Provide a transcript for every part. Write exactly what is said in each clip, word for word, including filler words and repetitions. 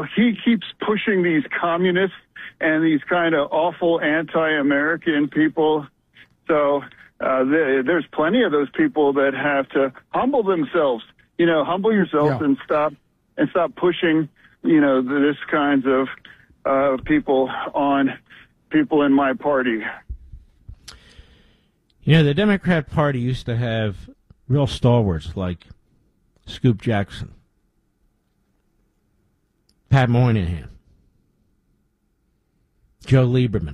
he keeps pushing these communists and these kind of awful anti-American people. So uh, th- there's plenty of those people that have to humble themselves. You know, humble yourself yeah. and stop and stop pushing, you know, this kinds of uh, people on people in my party. You know, the Democrat Party used to have real stalwarts like Scoop Jackson, Pat Moynihan, Joe Lieberman,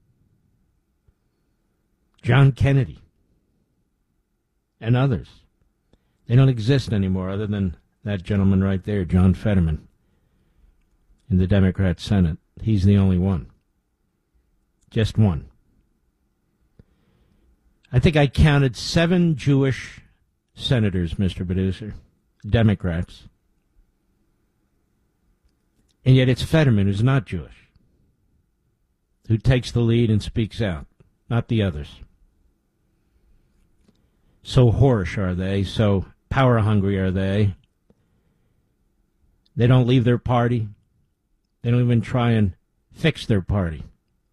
John Kennedy, and others. They don't exist anymore other than that gentleman right there, John Fetterman, in the Democrat Senate. He's the only one. Just one. I think I counted seven Jewish senators, Mister Producer, Democrats. And yet it's Fetterman, who's not Jewish, who takes the lead and speaks out, not the others. So whorish are they, so power-hungry are they. They don't leave their party. They don't even try and fix their party.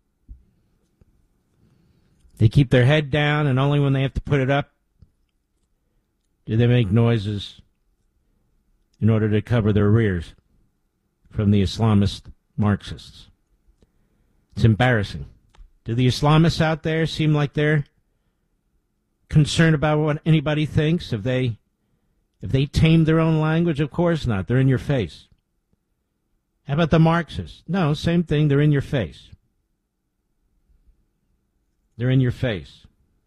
They keep their head down, and only when they have to put it up do they make noises in order to cover their rears from the Islamist Marxists. It's embarrassing. Do the Islamists out there seem like they're concerned about what anybody thinks? If they, if they tame their own language? Of course not. They're in your face. How about the Marxists? No, same thing. They're in your face. They're in your face.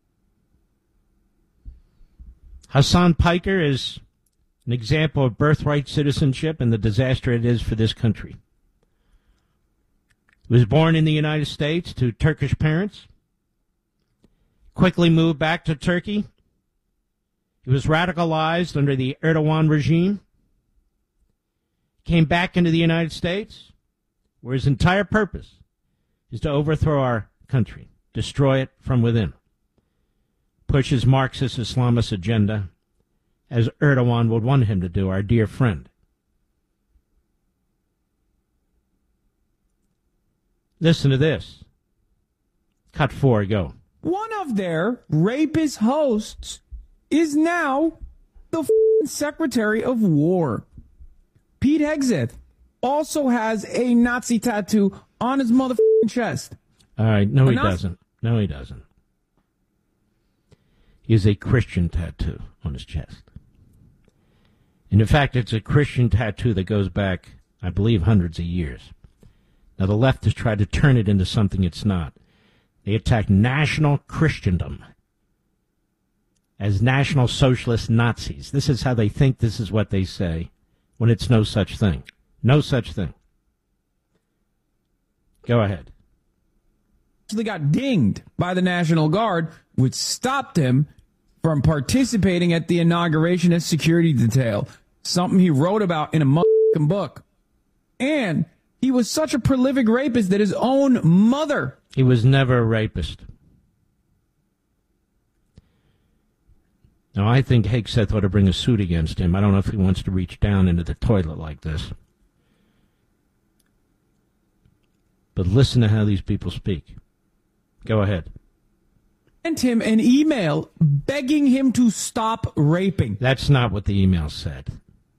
Hassan Piker is an example of birthright citizenship and the disaster it is for this country. He was born in the United States to Turkish parents, quickly moved back to Turkey. He was radicalized under the Erdogan regime, came back into the United States, where his entire purpose is to overthrow our country, destroy it from within, push his Marxist Islamist agenda as Erdogan would want him to do, our dear friend. Listen to this. Cut four, go. One of their rapist hosts is now the f***ing Secretary of War. Pete Hegseth also has a Nazi tattoo on his motherfucking chest. All right, no, A he Nazi- doesn't. No, he doesn't. He has a Christian tattoo on his chest. And in fact, it's a Christian tattoo that goes back, I believe, hundreds of years. Now, the left has tried to turn it into something it's not. They attack national Christendom as National Socialist Nazis. This is how they think, this is what they say, when it's no such thing. No such thing. Go ahead. Actually got dinged by the National Guard, which stopped him from participating at the inauguration as security detail, something he wrote about in a motherfucking book. And he was such a prolific rapist that his own mother... He was never a rapist. Now, I think Hegseth ought to bring a suit against him. I don't know if he wants to reach down into the toilet like this. But listen to how these people speak. Go ahead. Sent him an email begging him to stop raping. That's not what the email said.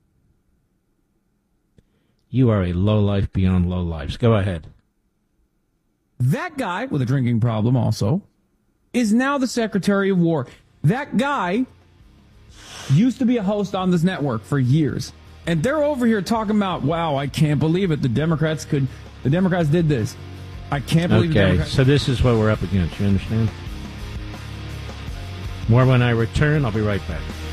You are a lowlife beyond lowlifes. Go ahead. That guy, with a drinking problem also, is now the Secretary of War. That guy used to be a host on this network for years. And they're over here talking about, wow, I can't believe it. The Democrats could, the Democrats did this. I can't believe the Okay, Democrats. so this is what we're up against. You understand? More when I return. I'll be right back.